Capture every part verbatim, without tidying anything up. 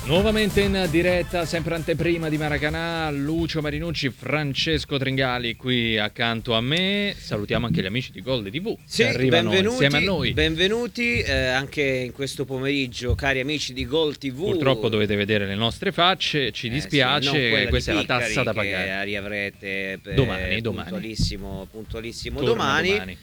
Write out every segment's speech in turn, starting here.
Nuovamente in diretta, sempre anteprima di Maracanã, Lucio Marinucci, Francesco Tringali qui accanto a me. Salutiamo anche gli amici di Gold tivù sì, che arrivano benvenuti, insieme a noi. Benvenuti eh, anche in questo pomeriggio, cari amici di Gold tivù. Purtroppo dovete vedere le nostre facce, ci dispiace, eh sì, questa è la Piccari, tassa da pagare. Che riavrete per domani, domani. puntualissimo, puntualissimo domani. domani.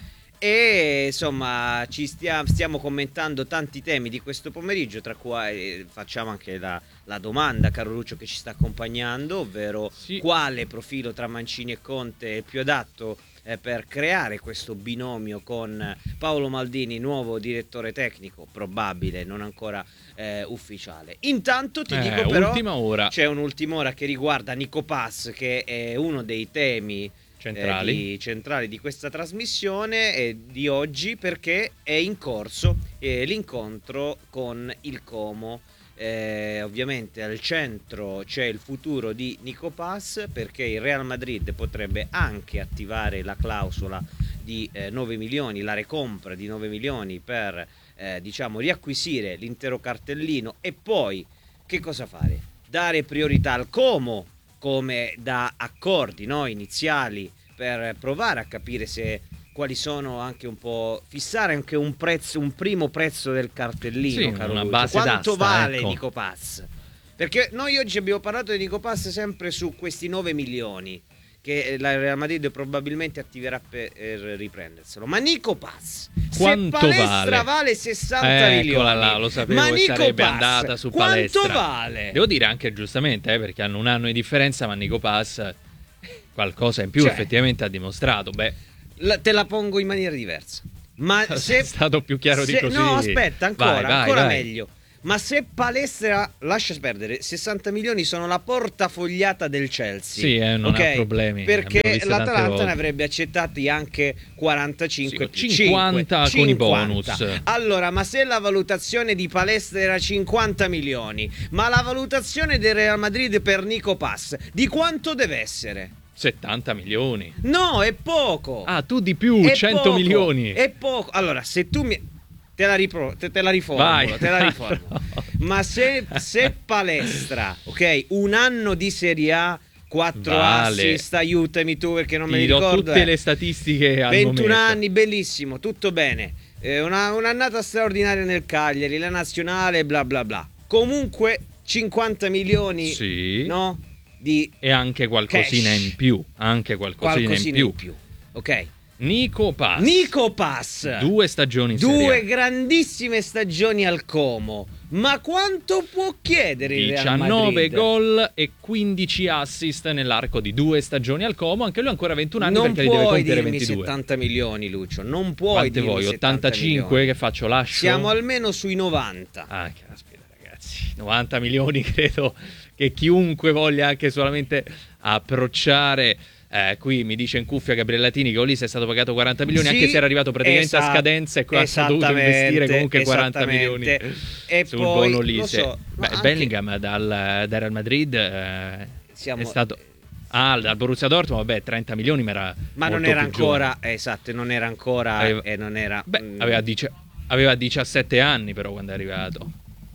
E insomma ci stiamo, stiamo commentando tanti temi di questo pomeriggio, tra cui facciamo anche la, la domanda, caro Lucio, che ci sta accompagnando, ovvero sì. quale profilo tra Mancini e Conte è più adatto eh, per creare questo binomio con Paolo Maldini, nuovo direttore tecnico, probabile, non ancora eh, ufficiale. Intanto ti eh, dico però, ultima ora. c'è un'ultima ora che riguarda Nico Paz, che è uno dei temi centrali. Eh, di, centrali di questa trasmissione e di oggi, perché è in corso eh, l'incontro con il Como. Eh, ovviamente al centro c'è il futuro di Nico Paz, perché il Real Madrid potrebbe anche attivare la clausola di eh, nove milioni, la recompra di nove milioni per eh, diciamo riacquisire l'intero cartellino. E poi che cosa fare? Dare priorità al Como, come da accordi, no, iniziali, per provare a capire se quali sono, anche un po' fissare anche un prezzo, un primo prezzo del cartellino, sì, caro una Lucio. base Quanto d'asta, vale ecco. Nico Paz? Perché noi oggi abbiamo parlato di Nico Paz sempre su questi nove milioni che la Real Madrid probabilmente attiverà per riprenderselo. Ma Nico Paz, quanto se Palestra vale, vale sessanta milioni, eccola là, lo sapevo ma che Nico sarebbe Paz, andata su quanto Palestra. vale? Devo dire anche giustamente, eh, perché hanno un anno di differenza, ma Nico Paz qualcosa in più cioè, effettivamente ha dimostrato. Beh, la, te la pongo in maniera diversa. Ma se è stato più chiaro se, di così. No, aspetta, ancora, vai, vai, ancora vai. meglio. Ma se Palestra, lascia perdere, sessanta milioni sono la portafogliata del Chelsea. Sì, eh, non okay? ha problemi. Perché l'Atalanta ne avrebbe accettati anche quarantacinque, sì, cinquanta cinque, con cinquanta. I bonus. Allora, ma se la valutazione di Palestra era cinquanta milioni, ma la valutazione del Real Madrid per Nico Paz di quanto deve essere? settanta milioni. No, è poco. Ah, tu di più, è cento poco, milioni. È poco. Allora, se tu mi te la, ripro... te, te la riformulo, Vai. te la riformulo. Ma se, se Palestra, ok, un anno di Serie A, quattro vale. assist, aiutami tu perché non Ti me li do ricordo. tutte eh. le statistiche al ventuno momento. anni, bellissimo, tutto bene. Eh, una, un'annata straordinaria nel Cagliari, la nazionale, bla bla bla. Comunque cinquanta milioni, sì. no? Di e anche qualcosina cash. in più, anche qualcosina, qualcosina in, più. in più. Ok. Nico Paz. Nico Paz. Due stagioni in Due Serie A. grandissime stagioni al Como. Ma quanto può chiedere il Real Madrid? diciannove gol e quindici assist nell'arco di due stagioni al Como. Anche lui ha ancora ventuno anni, non perché li deve puoi compiere dirmi ventidue. settanta milioni, Lucio. Non puoi Quante dirmi vuoi? settanta ottantacinque milioni. che faccio? Lascio? Siamo almeno sui novanta. Ah, caspita, ragazzi. novanta milioni credo che chiunque voglia anche solamente approcciare. Eh, qui mi dice in cuffia Gabriele Latini che Olise è stato pagato quaranta milioni, sì, anche se era arrivato praticamente esatto, a scadenza e qua ha dovuto investire comunque quaranta milioni e sul poi, buon Olise. so, Beh, anche... Bellingham dal, dal Real Madrid eh, Siamo... è stato ah, dal Borussia Dortmund, vabbè, trenta milioni, ma era ma molto non era più ancora giovane. esatto, non era ancora aveva, e non era beh, mm, aveva, dici, aveva diciassette anni però quando è arrivato.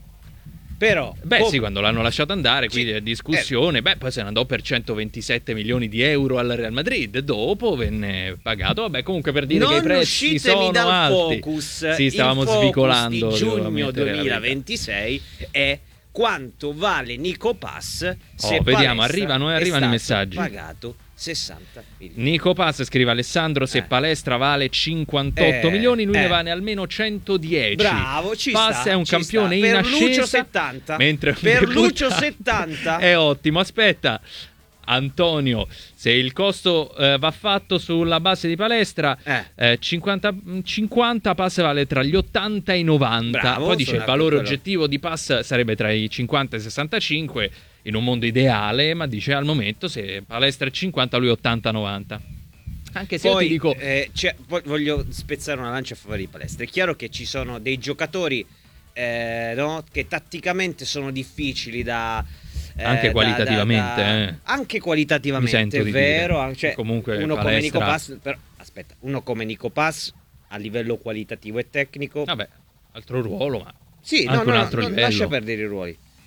Però beh come... sì, quando l'hanno lasciato andare, quindi sì, è discussione. Eh. Beh, poi se ne andò per centoventisette milioni di euro al Real Madrid. Dopo venne pagato. Vabbè, comunque per dire non che i prezzi sono dal alti. Focus. Sì, stavamo il focus svicolando di giugno duemilaventisei è quanto vale Nico Paz. Se oh, vediamo, Palestra arrivano e arrivano i messaggi. Pagato sessanta milioni. Nico Paz, scrive Alessandro, se eh. Palestra vale cinquantotto eh, milioni, lui eh. ne vale almeno centodieci. Bravo, ci Paz sta, è un ci campione sta. in Per ascesa. Lucio settanta. Mentre per Lucio settanta è ottimo. Aspetta, Antonio, se il costo eh, va fatto sulla base di Palestra, eh. Eh, cinquanta, cinquanta Pass vale tra gli ottanta e i novanta. Bravo, poi dice il valore quello. oggettivo di Pass sarebbe tra i cinquanta e i sessantacinque in un mondo ideale, ma dice al momento se Palestra è cinquanta, lui ottanta novanta. Anche se poi, io ti dico eh, poi voglio spezzare una lancia a favore di Palestra. È chiaro che ci sono dei giocatori eh, no, che tatticamente sono difficili da eh, anche qualitativamente, da, da, da, eh. anche qualitativamente, è vero. Cioè, comunque uno Palestra... come Nico Paz, però, aspetta, uno come Nico Paz a livello qualitativo e tecnico. Vabbè, altro ruolo, ma sì, anche no, un no, altro no, livello. lascia perdere i ruoli.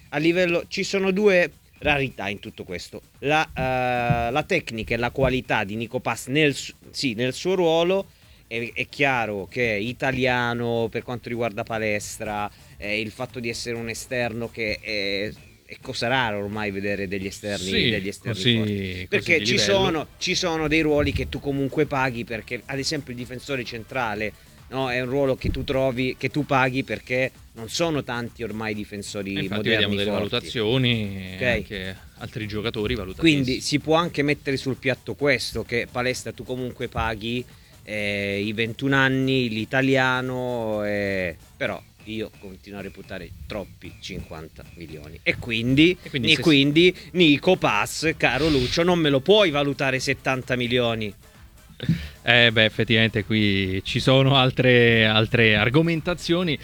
a livello, ci sono due rarità in tutto questo, la, uh, la tecnica e la qualità di Nico Pass nel, sì, nel suo ruolo. È, è chiaro che è italiano per quanto riguarda palestra, eh, il fatto di essere un esterno che è, è cosa rara ormai vedere degli esterni, sì, degli esterni così, forti. Perché così ci sono, ci sono dei ruoli che tu comunque paghi, perché ad esempio il difensore centrale, no, è un ruolo che tu trovi, che tu paghi, perché non sono tanti ormai difensori infatti moderni vediamo delle forti. valutazioni, Okay. anche altri giocatori valutati. Quindi si può anche mettere sul piatto questo, che palestra tu comunque paghi eh, i ventuno anni, l'italiano, eh, però io continuo a reputare troppi cinquanta milioni. E quindi, e quindi, e se... quindi Nico Pass, caro Lucio, non me lo puoi valutare settanta milioni. Eh beh, effettivamente qui ci sono altre, altre argomentazioni.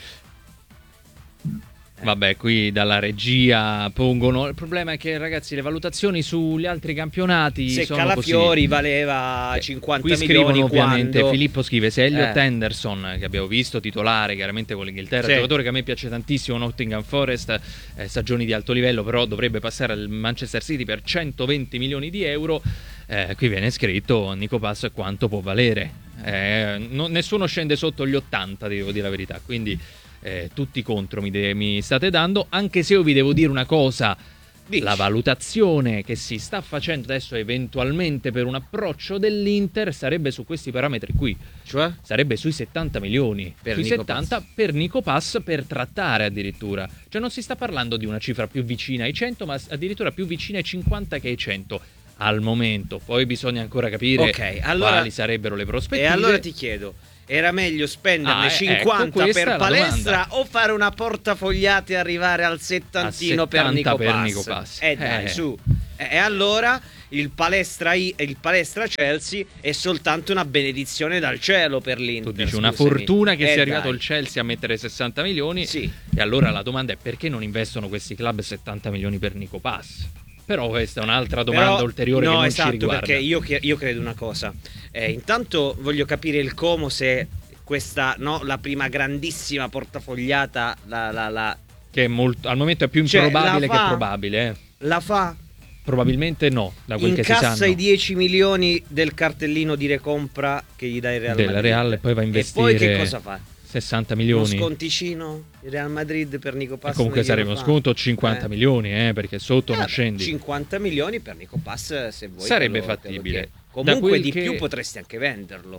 Vabbè, qui dalla regia pongono. Il problema è che, ragazzi, le valutazioni sugli altri campionati se sono Calafiori così. valeva cinquanta qui scrivono milioni ovviamente quando... Filippo scrive se Elliot Eh. Henderson, che abbiamo visto titolare chiaramente con l'Inghilterra, Sì. giocatore che a me piace tantissimo, Nottingham Forest, eh, stagioni di alto livello, però dovrebbe passare al Manchester City per centoventi milioni di euro. Eh, qui viene scritto Nico Pass quanto può valere. Eh, non, nessuno scende sotto gli ottanta, devo dire la verità, quindi eh, tutti contro mi, de- mi state dando, anche se io vi devo dire una cosa. Dici. La valutazione che si sta facendo adesso eventualmente per un approccio dell'Inter sarebbe su questi parametri qui, Cioè? sarebbe sui settanta milioni Per sui Nico settanta Pass. per Nico Pass, per trattare addirittura, cioè non si sta parlando di una cifra più vicina ai cento, ma addirittura più vicina ai cinquanta che ai cento al momento. Poi bisogna ancora capire Ok, allora- quali sarebbero le prospettive. E allora ti chiedo, era meglio spenderne Ah, eh, cinquanta ecco, questa è per la palestra domanda. o fare una portafogliata e arrivare al settantino A per, settanta Nico, per Pass? Nico Pass. Eh dai, Eh. su. E e allora il palestra, I- il palestra Chelsea è soltanto una benedizione dal cielo per l'Inter. Tu dici una scusami. fortuna che Eh sia arrivato dai. il Chelsea a mettere sessanta milioni. Sì. E allora la domanda è perché non investono questi club settanta milioni per Nico Pass? Però questa è un'altra domanda Però- ulteriore no, che non esatto, ci riguarda. perché io, che- io credo una cosa. Eh, intanto voglio capire il Como, se questa, no, la prima grandissima portafogliata la, la, la, Che è molto, al momento è più Cioè, improbabile la che fa- probabile. Eh. la fa. Probabilmente no, da quel che si Incassa sanno. i dieci milioni del cartellino di recompra che gli dà il Real Del Madrid. Real e poi va a E investire poi che cosa fa? sessanta Uno milioni. sconticino? Il Real Madrid per Nico E Pass? comunque non glielo sarebbe uno fa? sconto cinquanta Eh. milioni, eh, perché sotto Eh, non vabbè, scendi. cinquanta milioni per Nico Pass, se vuoi. Sarebbe te lo- te lo fattibile. chiedo. Da Comunque quel di che- più potresti anche venderlo.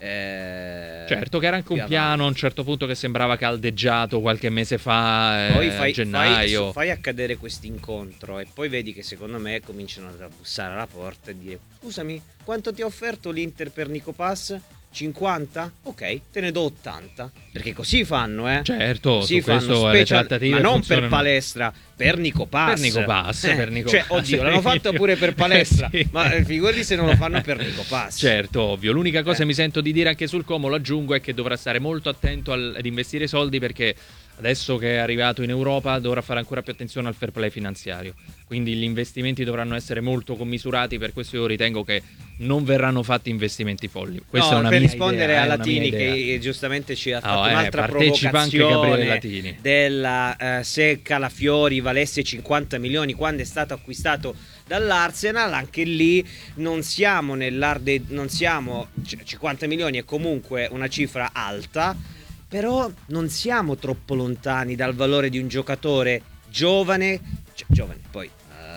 Eh, Certo, che era anche più un piano a avanti. un certo punto che sembrava caldeggiato qualche mese fa, eh, Poi a fai, gennaio. fai, fai accadere questo incontro e poi vedi che secondo me cominciano a bussare alla porta e dire: scusami, quanto ti ha offerto l'Inter per Nico Pass? cinquanta? Ok, te ne do ottanta. Perché così fanno, eh? Certo, Così su questo fanno le special, trattative ma non funzionano. per palestra, per Nico Pass. Per Nico Pass, Eh, per Nico cioè, Pass. oddio, l'hanno fatto pure per palestra, Sì. ma eh, figurati se non lo fanno per Nico Pass. Certo, ovvio. L'unica cosa Eh. che mi sento di dire anche sul Como, lo aggiungo, è che dovrà stare molto attento al- ad investire soldi, perché adesso che è arrivato in Europa dovrà fare ancora più attenzione al fair play finanziario. Quindi gli investimenti dovranno essere molto commisurati, per questo io ritengo che non verranno fatti investimenti folli. Questa No, è una per mia rispondere idea, a è una Latini, mia idea. che giustamente ci ha fatto Oh, eh, un'altra partecipa anche Gabriele provocazione Latini. della eh, se Calafiori valesse cinquanta milioni quando è stato acquistato dall'Arsenal. Anche lì non siamo nell'arde, non siamo c- cinquanta milioni è comunque una cifra alta, però non siamo troppo lontani dal valore di un giocatore giovane, cioè, giovane poi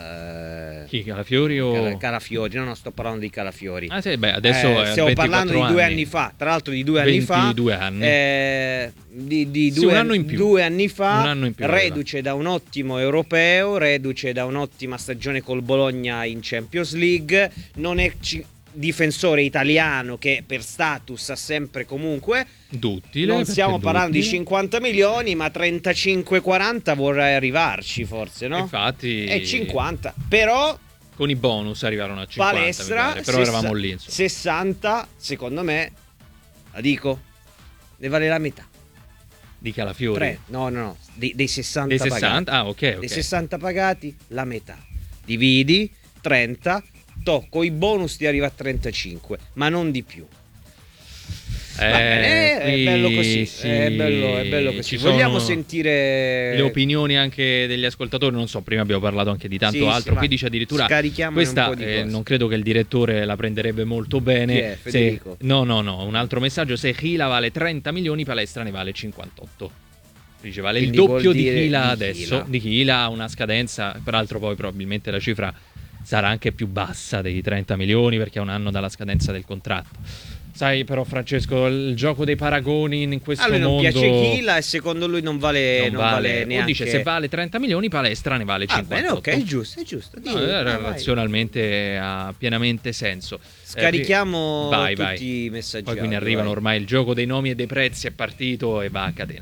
eh, Chi, Calafiori o... Cala- Calafiori, no, no, sto parlando di Calafiori. Ah sì, beh, adesso Eh, è stiamo parlando di due anni. anni fa, tra l'altro di due anni fa. ventidue anni. eh, di, di Sì, due, un anno in più. due anni fa, Un anno in più aveva. reduce da un ottimo europeo, reduce da un'ottima stagione col Bologna in Champions League. Non è ci- difensore italiano che per status ha sempre comunque. Duttile, Non perché stiamo parlando di duttile. cinquanta milioni, ma trentacinque quaranta vorrei arrivarci, forse, no? Infatti, E cinquanta, però con i bonus arrivarono a cinquanta, mi palestra, pare, però sessa- eravamo lì, insomma. sessanta, secondo me, la dico, ne vale la metà. Di Calafiori. Tre, no, no, no, dei, dei sessanta Dei pagati. sessanta? Ah, ok, ok. Dei sessanta pagati, la metà. Dividi, trenta, tocco i bonus ti arriva a trentacinque, ma non di più. Eh, bene, qui, è bello così, sì, è bello, è bello così. ci Vogliamo sono sentire le opinioni anche degli ascoltatori, non so, prima abbiamo parlato anche di tanto Sì, altro, sì, qui dice addirittura scarichiamone questa, un po' di eh, cose. non credo che il direttore la prenderebbe molto bene. Chi è, Federico? Se, no, no, no, un altro messaggio, se Hila vale trenta milioni, Palestra ne vale cinquantotto. Dice vale Quindi il doppio vuol di dire Hila di adesso, Hila. di Hila ha una scadenza, peraltro poi probabilmente la cifra sarà anche più bassa dei trenta milioni perché è un anno dalla scadenza del contratto. Sai però Francesco, il gioco dei paragoni in questo A lui non mondo piace Hila e secondo lui non vale, non non vale, vale o neanche. dice se vale trenta milioni, Palestra ne vale Ah, cinquantotto. bene, ok, è giusto, è giusto. No, Dio, eh, ah, vai. razionalmente ha pienamente senso. Scarichiamo Eh, vai, tutti vai. i messaggi. Poi quindi audio, arrivano vai. ormai il gioco dei nomi e dei prezzi è partito e va a catena.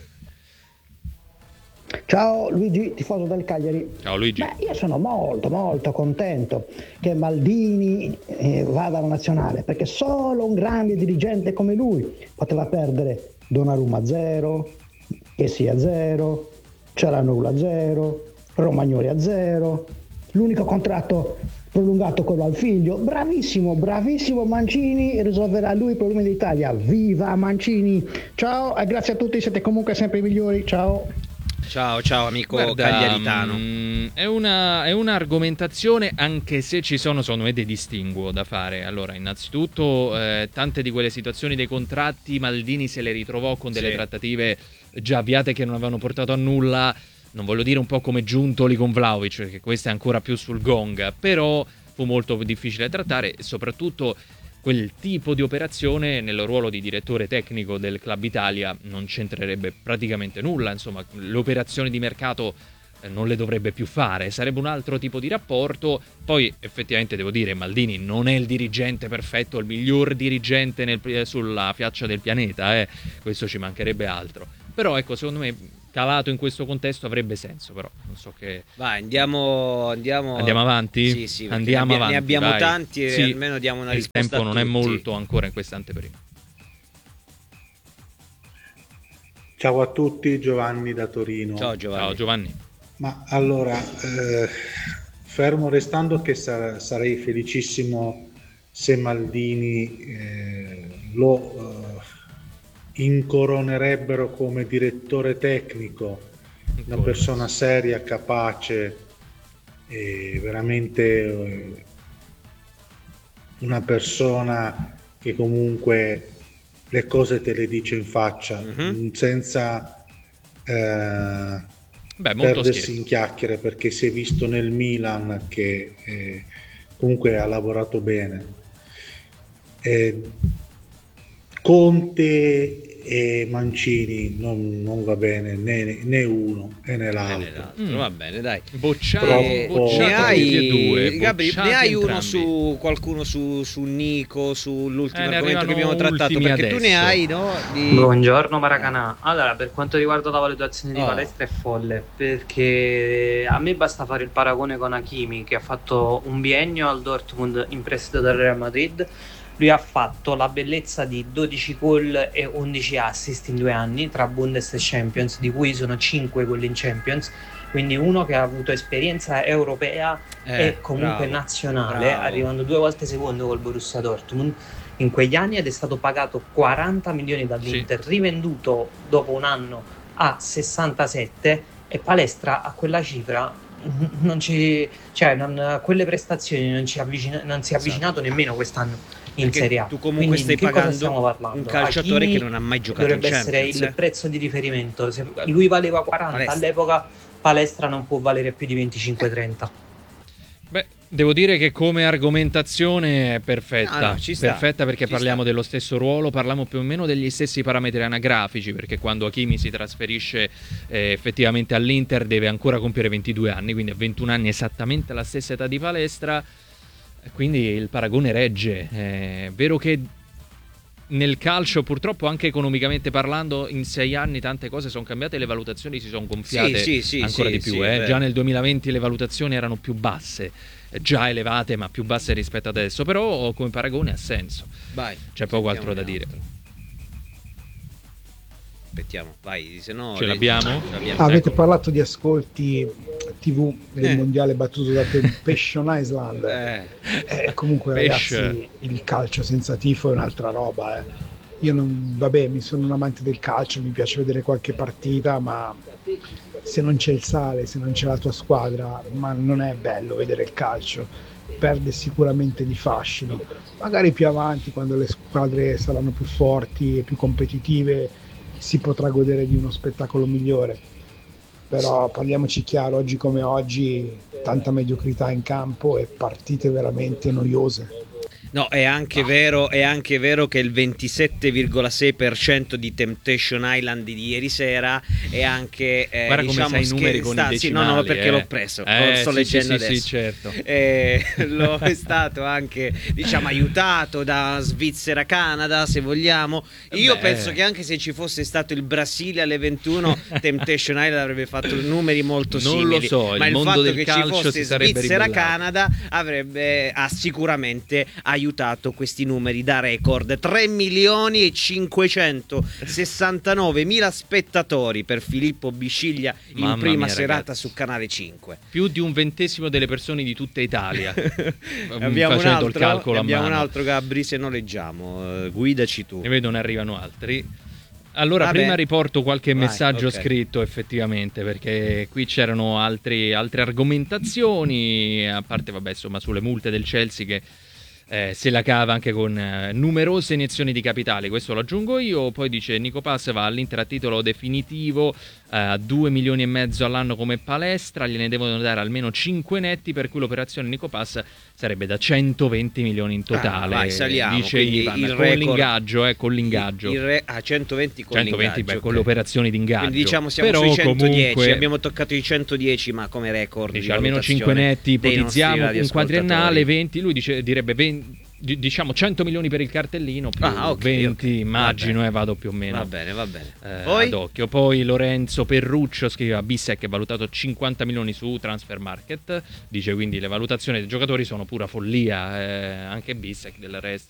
Ciao Luigi, tifoso del Cagliari. Ciao Luigi. Beh, io sono molto molto contento che Maldini eh, vada alla nazionale, perché solo un grande dirigente come lui poteva perdere Donnarumma a zero, Kessi a zero, Cialanoglu a zero, Romagnoli a zero, l'unico contratto prolungato quello al figlio. Bravissimo, bravissimo Mancini, risolverà lui i problemi d'Italia. Viva Mancini! Ciao e grazie a tutti, siete comunque sempre i migliori. Ciao! Ciao, ciao amico Guarda, cagliaritano. mm, è una è un'argomentazione, anche se ci sono secondo me dei distinguo da fare. Allora, innanzitutto eh, tante di quelle situazioni dei contratti Maldini se le ritrovò con delle Sì. trattative già avviate che non avevano portato a nulla. Non voglio dire un po' come Giuntoli con Vlahovic, perché questa è ancora più sul gong, però fu molto difficile da trattare e soprattutto quel tipo di operazione nel ruolo di direttore tecnico del Club Italia non c'entrerebbe praticamente nulla, insomma le operazioni di mercato eh, non le dovrebbe più fare, sarebbe un altro tipo di rapporto. Poi effettivamente devo dire Maldini non è il dirigente perfetto, il miglior dirigente nel, eh, sulla faccia del pianeta, eh. Questo ci mancherebbe altro, però ecco secondo me calato in questo contesto avrebbe senso, però non so che... Vai, andiamo, andiamo... Andiamo avanti? Sì, sì, perché Andiamo ne, abbia- avanti, ne abbiamo vai. tanti e Sì, almeno diamo una il risposta tempo non a è tutti. molto ancora in questa anteprima. Ciao a tutti, Giovanni da Torino. Ciao Giovanni. Ciao Giovanni. Ma allora, eh, fermo restando che sar- sarei felicissimo se Maldini eh, lo eh, incoronerebbero come direttore tecnico, una Ancora. persona seria, capace e veramente eh, una persona che comunque le cose te le dice in faccia, Mhm. senza eh, Beh, molto perdersi schietto. in chiacchiere, perché si è visto nel Milan che eh, comunque ha lavorato bene. Eh, Conte e Mancini non, non va bene né, né uno né Bene, l'altro. l'altro, Mm. va bene, dai. Bocciati, Eh, bocciati ne ne tutti e hai, due. Gabri, bocciati ne hai uno entrambi. su qualcuno su, su Nico, sull'ultimo Eh, ne argomento che arrivano abbiamo trattato? ultimi Perché tu ne adesso. hai, no? Di... Buongiorno Maracanà. Allora, per quanto riguarda la valutazione di Oh. Palestra è folle, perché a me basta fare il paragone con Hakimi, che ha fatto un biennio al Dortmund in prestito dal Real Madrid. Lui ha fatto la bellezza di dodici gol e undici assist in due anni tra Bundes e Champions, di cui sono cinque quelli in Champions. Quindi uno che ha avuto esperienza europea Eh, e comunque bravo, nazionale, bravo. arrivando due volte secondo col Borussia Dortmund in quegli anni, ed è stato pagato quaranta milioni dall'Inter, rivenduto dopo un anno a sessantasette, e Palestra a quella cifra non ci, cioè non, a quelle prestazioni non, ci avvicina, non si è avvicinato nemmeno quest'anno in Perché Serie A. tu comunque Quindi stai di che cosa pagando stiamo parlando? un calciatore Hakimi che non ha mai giocato dovrebbe in essere Champions, il eh. prezzo di riferimento. Se lui valeva quaranta Palestra. all'epoca, Palestra non può valere più di venticinque trenta. Beh, devo dire che come argomentazione è perfetta. No, no, ci sta, perfetta perché ci parliamo sta. dello stesso ruolo, parliamo più o meno degli stessi parametri anagrafici, perché quando Hakimi si trasferisce eh, effettivamente all'Inter deve ancora compiere ventidue anni, quindi a ventuno anni esattamente la stessa età di Palestra, quindi il paragone regge. È vero che nel calcio, purtroppo anche economicamente parlando, in sei anni tante cose sono cambiate e le valutazioni si sono gonfiate Sì, sì, sì, ancora sì, di più. sì, eh. vero. Già nel duemilaventi le valutazioni erano più basse, eh, già elevate ma più basse rispetto ad adesso, però come paragone ha senso, Vai. c'è poco altro sentiamo da un dire. altro. Aspettiamo, vai, se no... Ce l'abbiamo? Ce l'abbiamo. Avete Ecco. parlato di ascolti tivù del Eh. mondiale battuto da Temptation Island. Eh, Eh, comunque Pesce. ragazzi, il calcio senza tifo è un'altra roba. Eh. io non, vabbè, mi sono un amante del calcio, mi piace vedere qualche partita, ma se non c'è il sale, se non c'è la tua squadra, ma non è bello vedere il calcio, perde sicuramente di fascino. Magari più avanti, quando le squadre saranno più forti e più competitive, si potrà godere di uno spettacolo migliore. Però parliamoci chiaro, oggi come oggi, tanta mediocrità in campo e partite veramente noiose. No, è anche, vero, è anche vero che il ventisette virgola sei per cento di Temptation Island di ieri sera è anche eh, Guarda diciamo, come sai i numeri con i decimali, sì, no, no, perché eh. l'ho preso, eh, lo sto sì, leggendo sì, adesso. Sì, certo. Eh, lo è stato anche, diciamo, aiutato da Svizzera Canada, se vogliamo. Io Beh. penso che anche se ci fosse stato il Brasile alle ventuno, Temptation Island avrebbe fatto numeri molto Non simili. lo so, il ma il mondo fatto del che calcio ci fosse si sarebbe Svizzera ribellato. Canada avrebbe ha sicuramente aiutato questi numeri da record. Tre milioni e cinquecentosessantanove mila spettatori per Filippo Bisciglia in Mamma prima mia, serata ragazzi. su Canale cinque. Più di un ventesimo delle persone di tutta Italia. abbiamo un Facendo il altro, calcolo a abbiamo un mano. altro Gabri, se noleggiamo, uh, guidaci tu. Ne vedo ne arrivano altri. Allora, Vabbè. prima riporto qualche Vai, messaggio ok. scritto effettivamente, perché qui c'erano altri, altre argomentazioni, a parte, vabbè, insomma, sulle multe del Chelsea che eh, se la cava anche con eh, numerose iniezioni di capitale, questo lo aggiungo io. Poi dice Nico Pass va all'Inter a titolo definitivo, eh, a due milioni e mezzo all'anno come palestra, gliene devono dare almeno cinque netti, per cui l'operazione Nico Pass sarebbe da centoventi milioni in totale. Ah, vai, saliamo, dice quindi Ivan, il con record- l'ingaggio, eh, con l'ingaggio. Il, il re, ah, centoventi con centoventi, l'ingaggio, beh, con ok. le operazioni di ingaggio. Quindi diciamo siamo Però sui centodieci, comunque, abbiamo toccato i centodieci, ma come record dice di almeno valutazione cinque netti, dei nostri ipotizziamo un radioascoltatori. quadriennale, venti, lui dice, direbbe venti, di- diciamo cento milioni per il cartellino, più Ah, ok, venti, ok. immagino, Va e vado più o meno. Va bene, va bene. Eh, Poi? ad occhio. Poi Lorenzo Perruccio scrive: Bissek è valutato cinquanta milioni su Transfer Market, dice, quindi le valutazioni dei giocatori sono pura follia, eh, anche Bissek del resto